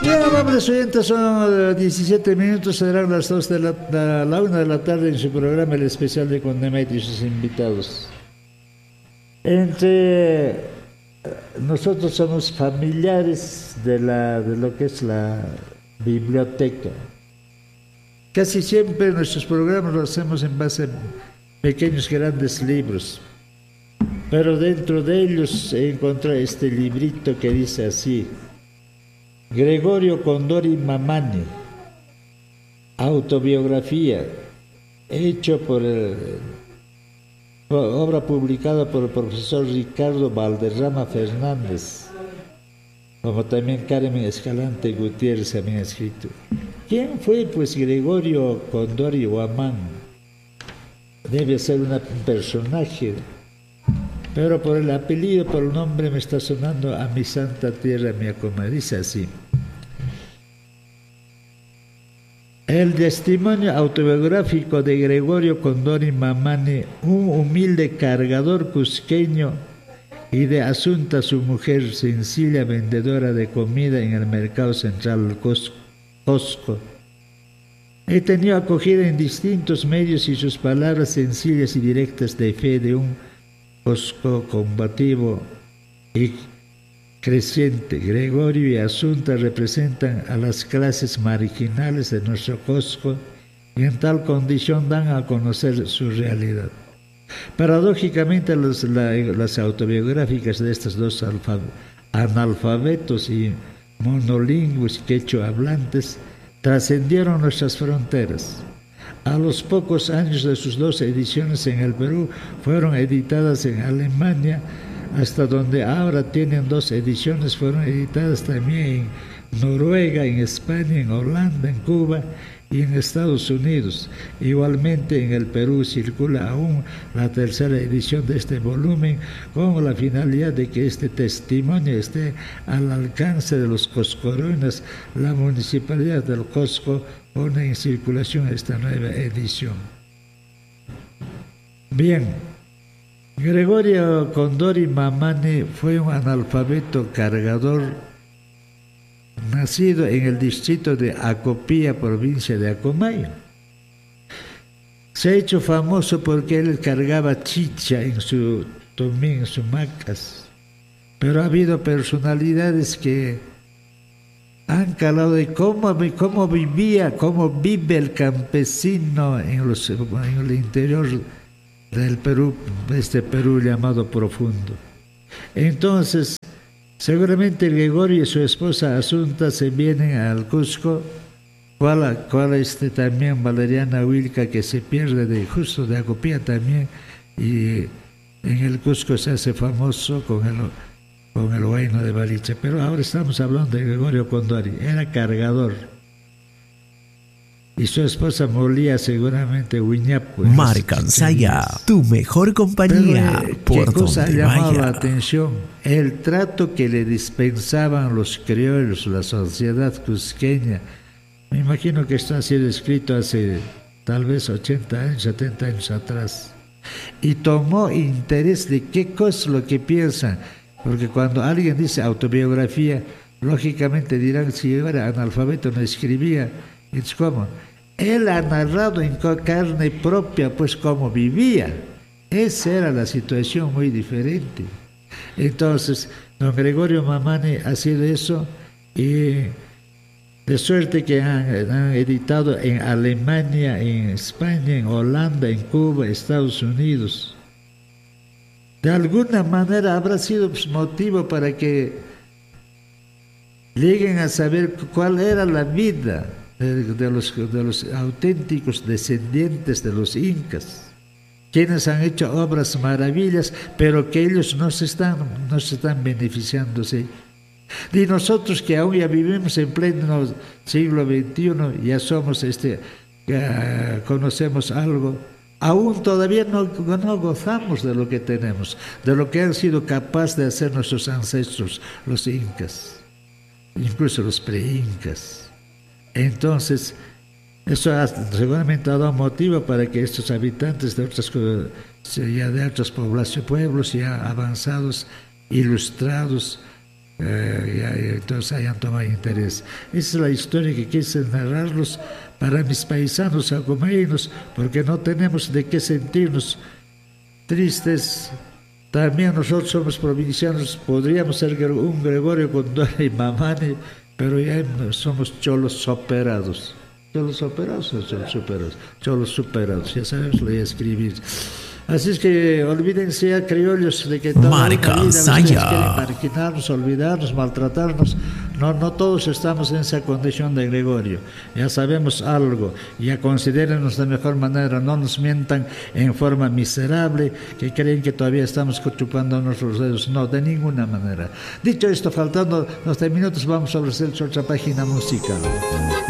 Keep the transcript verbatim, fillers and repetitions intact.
Bien, amables oyentes, son diecisiete minutos, serán las dos de la, la, la una de la tarde en su programa El Especial de Condemnate y sus invitados. Entre nosotros somos familiares de, la, de lo que es la biblioteca. Casi siempre nuestros programas los hacemos en base a pequeños, grandes libros. Pero dentro de ellos encontré este librito que dice así: Gregorio Condori Mamani, autobiografía, hecho por el, por obra publicada por el profesor Ricardo Valderrama Fernández, como también Carmen Escalante Gutiérrez habían escrito. ¿Quién fue, pues, Gregorio Condori Mamani? Debe ser una, un personaje, pero por el apellido, por el nombre me está sonando a mi santa tierra, mi Acoma. Dice así: el testimonio autobiográfico de Gregorio Condori Mamani, un humilde cargador cusqueño, y de Asunta, su mujer, sencilla vendedora de comida en el mercado central Cosco. He tenido acogida en distintos medios y sus palabras sencillas y directas de fe de un Cosco combativo y creciente. Gregorio y Asunta representan a las clases marginales de nuestro Cosco y en tal condición dan a conocer su realidad. Paradójicamente, los, la, las autobiográficas de estos dos analfabetos y monolingües quechua hablantes trascendieron nuestras fronteras. A los pocos años de sus dos ediciones en el Perú, fueron editadas en Alemania, hasta donde ahora tienen dos ediciones, fueron editadas también en Noruega, en España, en Holanda, en Cuba y en Estados Unidos. Igualmente en el Perú circula aún la tercera edición de este volumen, con la finalidad de que este testimonio esté al alcance de los coscoruenos. La Municipalidad del Cosco pone en circulación esta nueva edición. Bien, Gregorio Condori Mamani fue un analfabeto cargador, nacido en el distrito de Acopía, provincia de Acomayo. Se ha hecho famoso porque él cargaba chicha en su tomín, en sus macas. Pero ha habido personalidades que han calado de cómo, cómo vivía, cómo vive el campesino en, los, en el interior del Perú, este Perú llamado profundo. Entonces, seguramente Gregorio y su esposa Asunta se vienen al Cusco, cual, cual este también Valeriana Wilca, que se pierde de justo de Acopía también, y en el Cusco se hace famoso con el, con el huayno de Baliche. Pero ahora estamos hablando de Gregorio Condori, era cargador. Y su esposa molía seguramente huiñapo. Marcansaya, tu mejor compañía. Pero, eh, por ¿qué cosa ha llamado vaya. la atención? El trato que le dispensaban los criollos, la sociedad cusqueña. Me imagino que esto ha sido escrito hace tal vez ochenta años, setenta años atrás. Y tomó interés de qué cosa es lo que piensan. Porque cuando alguien dice autobiografía, lógicamente dirán, si yo era analfabeto no escribía. Es como, él ha narrado en carne propia, pues, cómo vivía. Esa era la situación muy diferente. Entonces, don Gregorio Mamani ha sido eso, y de suerte que han, han editado en Alemania, en España, en Holanda, en Cuba, Estados Unidos. De alguna manera habrá sido, pues, motivo para que lleguen a saber cuál era la vida De, de, los, de los auténticos descendientes de los incas, quienes han hecho obras maravillas, pero que ellos no se están, no se están beneficiándose. Y nosotros que aún ya vivimos en pleno siglo veintiuno, ya somos, este, ya conocemos algo, aún todavía no, no gozamos de lo que tenemos, de lo que han sido capaces de hacer nuestros ancestros, los incas, incluso los pre-incas. Entonces, eso ha, seguramente ha dado motivo para que estos habitantes de otras, ya de otras poblaciones, pueblos ya avanzados, ilustrados, Eh, ya, ya, entonces hayan tomado interés. Esa es la historia que quise narrarlos para mis paisanos aguamaínos, porque no tenemos de qué sentirnos tristes. También nosotros somos provincianos, podríamos ser un Gregorio Condori y Mamani, pero ya somos cholos superados. Cholos operados o cholos superados. Cholos superados, ya sabemos leer y escribir. Así es que olvídense ya, criollos, de que toda Marca la vida Saya. ustedes quieren marginarnos, olvidarnos, maltratarnos. No, no todos estamos en esa condición de Gregorio. Ya sabemos algo, ya considérenos de mejor manera, no nos mientan en forma miserable, que creen que todavía estamos chupando nuestros dedos. No, de ninguna manera. Dicho esto, faltando los tres minutos, vamos a ofrecer otra página musical.